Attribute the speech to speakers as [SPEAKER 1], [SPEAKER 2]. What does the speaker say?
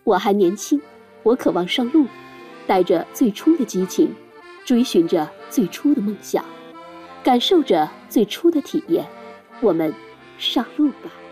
[SPEAKER 1] 我还年轻，我渴望上路，带着最初的激情，追寻着最初的梦想，感受着最初的体验。我们上路吧。